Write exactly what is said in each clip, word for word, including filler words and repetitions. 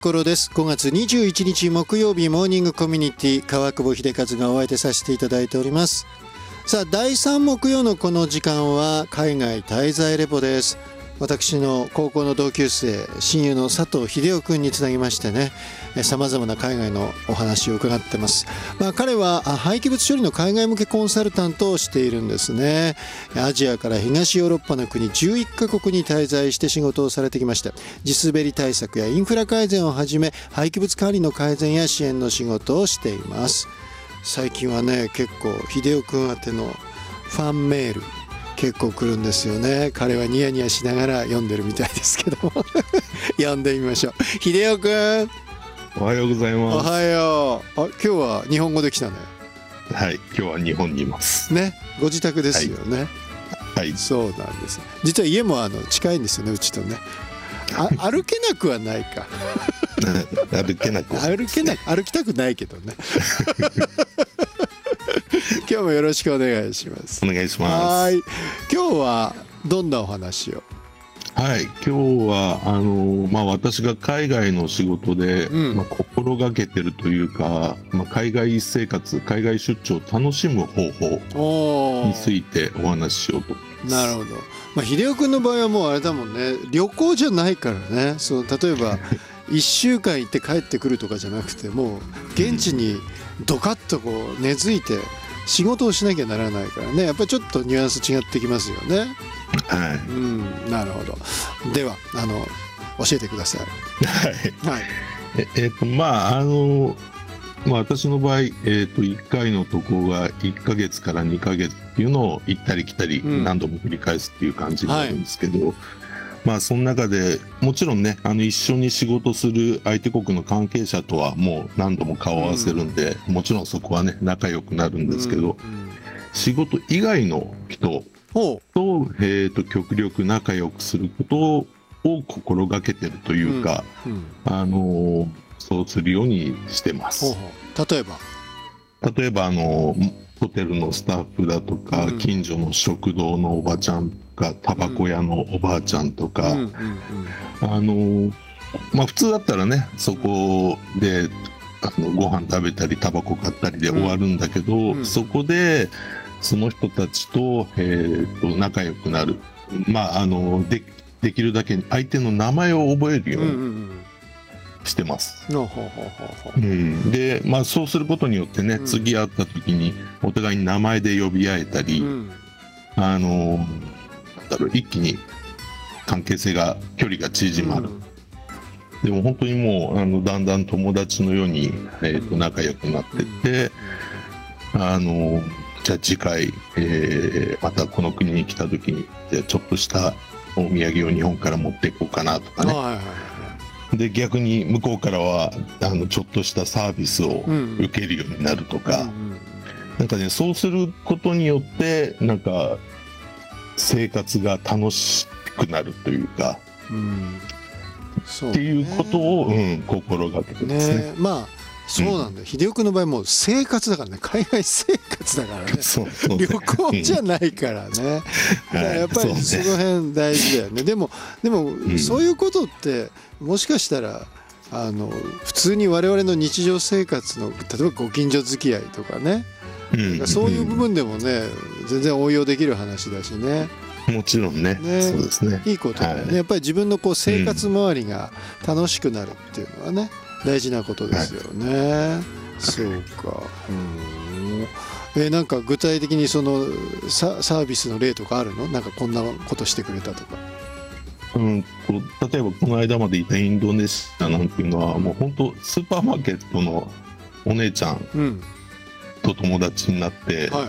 頃です。ごがつにじゅういちにち木曜日、モーニングコミュニティ川久保秀和がお相手させていただいております。さあ、だいさん木曜のこの時間は海外滞在レポです。私の高校の同級生、親友の佐藤秀夫君につなぎましてね、さまざまな海外のお話を伺ってます。まあ、彼は廃棄物処理の海外向けコンサルタントをしているんですね。アジアから東ヨーロッパの国じゅういっかこくに滞在して仕事をされてきました。地滑り対策やインフラ改善をはじめ、廃棄物管理の改善や支援の仕事をしています。最近はね、結構秀夫君宛てのファンメール結構来るんですよね。彼はニヤニヤしながら読んでるみたいですけども読んでみましょう。秀夫君、 おはようございます。 おはよう。あ、今日は日本語で来たね。 はい、今日は日本にいますね。ご自宅ですよね。 はい、はい、 そうなんです。実は家もあの近いんですよね、うちとね。あ歩けなくはないか歩けなく歩けな歩きたくないけどね今日もよろしくお願いします。 お願いします。 はい、今日はどんなお話を？ はい、今日はあの、まあ、私が海外の仕事で、うん、まあ、心がけてるというか、まあ、海外生活、海外出張を楽しむ方法についてお話ししようと思います。 なるほど。まあ、秀夫君の場合はもうあれだもんね、旅行じゃないからね。その例えばいっしゅうかん行って帰ってくるとかじゃなくて、もう現地にドカッとこう根付いて仕事をしなきゃならないからね、やっぱりちょっとニュアンス違ってきますよね。 はい、 うん、なるほど。ではあの教えてください。 はい、 はい、 ええーとまああのまあ、私の場合、えー、といっかいの渡航がいっかげつからにかげつっていうのを行ったり来たり何度も繰り返すっていう感じになるんですけど、うん、はい、まあその中でもちろんね、あの一緒に仕事する相手国の関係者とはもう何度も顔を合わせるんで、うん、もちろんそこはね仲良くなるんですけど、うんうん、仕事以外の人と、えー、と極力仲良くすることを心がけてるというか、うんうん、あのー、そうするようにしてます。 ほうほう。例えば例えばあのホテルのスタッフだとか、うん、近所の食堂のおばちゃんとかタバコ屋のおばあちゃんとか、あのまあ普通だったらね、そこであのご飯食べたりタバコ買ったりで終わるんだけど、うんうん、そこでその人たちと、えー、と仲良くなる、まああの で, できるだけ相手の名前を覚えるように、うんうんうん、してます。うん、で、まあ、そうすることによってね、うん、次会った時にお互いに名前で呼び合えたり、うん、あのなんだろう、一気に関係性が距離が縮まる、うん、でも本当にもうあのだんだん友達のように、えー、と仲良くなってって、うん、あのじゃあ次回、えー、またこの国に来た時にじゃあちょっとしたお土産を日本から持っていこうかなとかね、はいはいはい、で逆に向こうからはあのちょっとしたサービスを受けるようになるとか、うんうん、なんかね、そうすることによってなんか生活が楽しくなるというか、うん、そうね、っていうことを、うん、心がけてますね。ね、 まあそうなんだよ、うん、秀夫君の場合もう生活だからね、海外生活だからねそうそう、 旅行じゃないからね、うん、やっぱりその辺大事だよね。でもでも、うん、そういうことってもしかしたらあの普通に我々の日常生活の例えばご近所付き合いとかね、うん、そういう部分でもね全然応用できる話だしね。 もちろん ね, ねそうですね、 いいことだよね、はい、やっぱり自分のこう生活周りが楽しくなるっていうのはね、大事なことですよね、はい、そうか。うん、えー、なんか具体的にその サ, サービスの例とかあるの？なんかこんなことしてくれたとか。 うん、例えばこの間までいたインドネシアなんていうのはもう本当スーパーマーケットのお姉ちゃんと友達になって、うん、はい、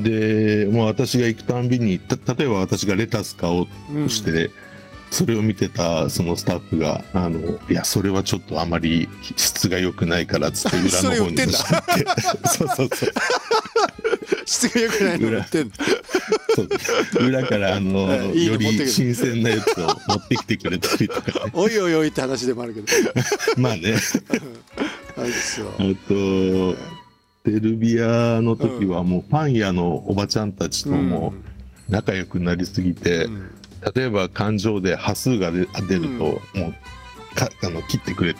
でもう私が行くたんびに例えば私がレタス買おうとして、うん、それを見てたそのスタッフがあのいやそれはちょっとあまり質が良くないからっつって裏の方に出してってそうそうそう質が良くないの売ってんのそう裏からあのいいより新鮮なやつを持ってきてくれたりとか、ね、 おいおいおいって話でもあるけどまあねあですよ。 あとセルビアの時はもうパン屋のおばちゃんたちとも仲良くなりすぎて、うん、例えば勘定で端数が出ると、うん、もうかあの切ってくれ